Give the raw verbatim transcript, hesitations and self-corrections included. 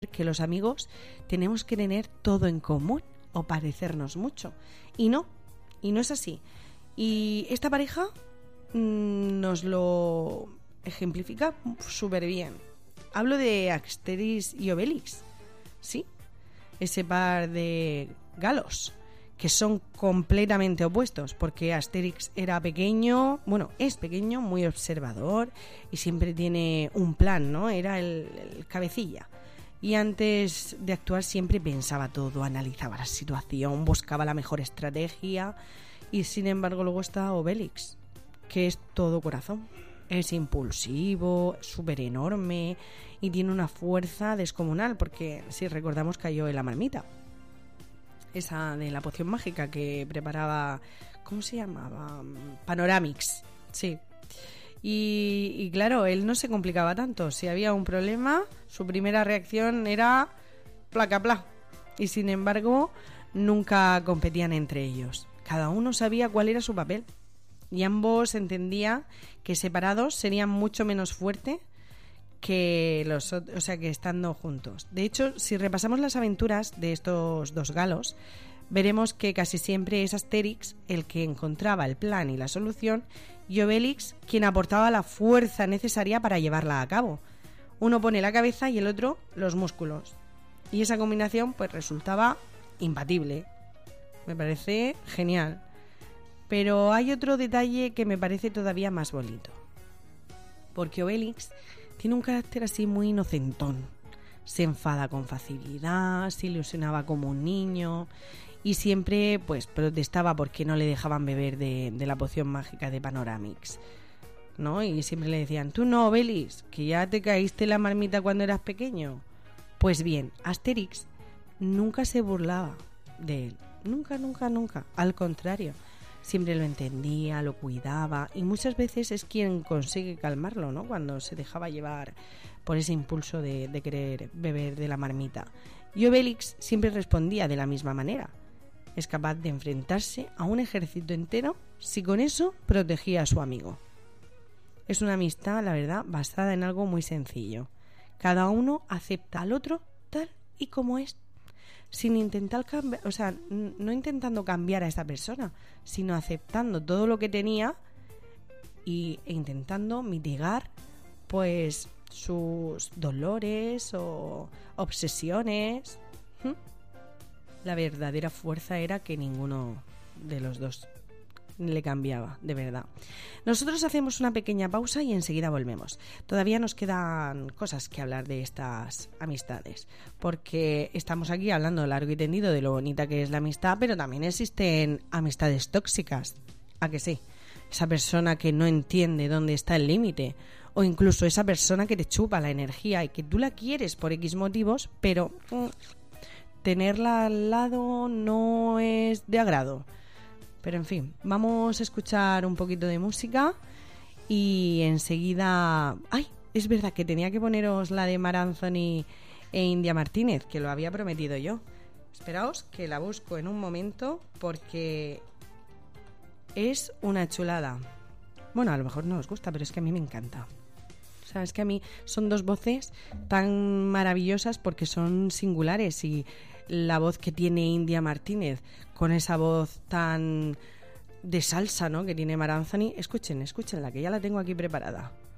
que los amigos tenemos que tener todo en común o parecernos mucho. Y no, y no es así. Y esta pareja mmm, nos lo ejemplifica súper bien. Hablo de Asterix y Obelix, ¿sí? Ese par de galos que son completamente opuestos, porque Asterix era pequeño, bueno, es pequeño, muy observador y siempre tiene un plan, ¿no? Era el, el cabecilla. Y antes de actuar siempre pensaba todo, analizaba la situación, buscaba la mejor estrategia. Y sin embargo luego está Obelix, que es todo corazón. Es impulsivo, súper enorme y tiene una fuerza descomunal, porque si recordamos cayó en la marmita. Esa de la poción mágica que preparaba, ¿cómo se llamaba? Panoramix, sí. Y, y claro, él no se complicaba tanto. Si había un problema, su primera reacción era placa, placa. Y sin embargo, nunca competían entre ellos. Cada uno sabía cuál era su papel. Y ambos entendían que separados serían mucho menos fuertes que los, o sea, que estando juntos. De hecho, si repasamos las aventuras de estos dos galos, veremos que casi siempre es Asterix el que encontraba el plan y la solución, y Obelix quien aportaba la fuerza necesaria para llevarla a cabo. Uno pone la cabeza y el otro los músculos. Y esa combinación pues resultaba imbatible. Me parece genial. Pero hay otro detalle que me parece todavía más bonito. Porque Obelix tiene un carácter así muy inocentón. Se enfada con facilidad, se ilusionaba como un niño y siempre pues protestaba porque no le dejaban beber de, de la poción mágica de Panoramix, ¿no? Y siempre le decían, tú no, Obelix, que ya te caíste en la marmita cuando eras pequeño. Pues bien, Asterix nunca se burlaba de él. Nunca, nunca, nunca. Al contrario, siempre lo entendía, lo cuidaba y muchas veces es quien consigue calmarlo, ¿no? Cuando se dejaba llevar por ese impulso de, de querer beber de la marmita. Y Obelix siempre respondía de la misma manera. Es capaz de enfrentarse a un ejército entero si con eso protegía a su amigo. Es una amistad, la verdad, basada en algo muy sencillo. Cada uno acepta al otro tal y como es, sin intentar cambiar, o sea, no intentando cambiar a esa persona, sino aceptando todo lo que tenía y, e intentando mitigar pues sus dolores o obsesiones. ¿Mm? La verdadera fuerza era que ninguno de los dos le cambiaba, de verdad. Nosotros hacemos una pequeña pausa y enseguida volvemos. Todavía nos quedan cosas que hablar de estas amistades, porque estamos aquí hablando largo y tendido de lo bonita que es la amistad, pero también existen amistades tóxicas. ¿A que sí? Esa persona que no entiende dónde está el límite, o incluso esa persona que te chupa la energía y que tú la quieres por X motivos, pero mmm, tenerla al lado no es de agrado. Pero en fin, vamos a escuchar un poquito de música y enseguida... ¡Ay! Es verdad que tenía que poneros la de Mar Anthony e India Martínez, que lo había prometido yo. Esperaos que la busco en un momento porque es una chulada. Bueno, a lo mejor no os gusta, pero es que a mí me encanta. O sea, es que a mí son dos voces tan maravillosas porque son singulares y la voz que tiene India Martínez con esa voz tan de salsa, ¿no?, que tiene Mar Anthony. Escuchen, escúchenla, que ya la tengo aquí preparada.